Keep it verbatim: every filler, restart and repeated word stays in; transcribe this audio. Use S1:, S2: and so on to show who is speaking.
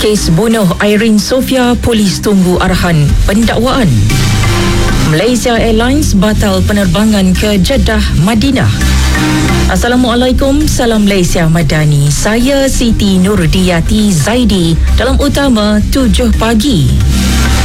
S1: Kes bunuh Irene Sofia, polis tunggu arahan pendakwaan. Malaysia Airlines batal penerbangan ke Jeddah, Madinah. Assalamualaikum, salam Malaysia Madani. Saya Siti Nurdiyati Zaidi dalam utama tujuh pagi.